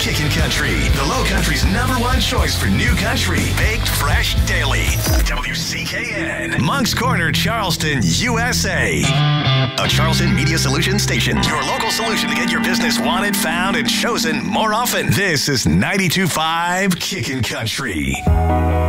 Kickin' Country, the Low Country's #1 choice for new country, baked fresh daily. WCKN, Moncks Corner, Charleston, USA. A Charleston Media Solutions station, your local solution to get your business wanted, found, and chosen more often. This is 92.5 Kickin' Country.